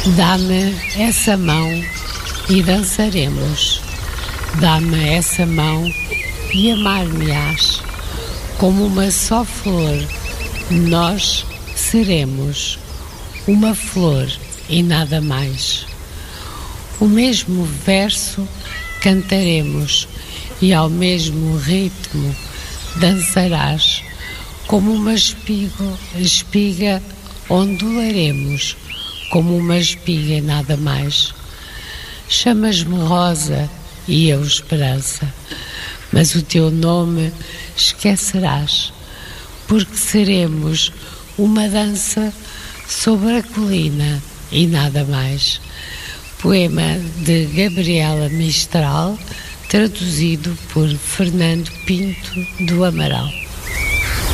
Dá-me essa mão e dançaremos. Dá-me essa mão e amar-me-ás. Como uma só flor, nós seremos uma flor e nada mais. O mesmo verso cantaremos e ao mesmo ritmo dançarás. Como uma espiga ondularemos, como uma espiga e nada mais. Chamas-me rosa e eu esperança, mas o teu nome esquecerás, porque seremos uma dança sobre a colina e nada mais. Poema de Gabriela Mistral, traduzido por Fernando Pinto do Amaral.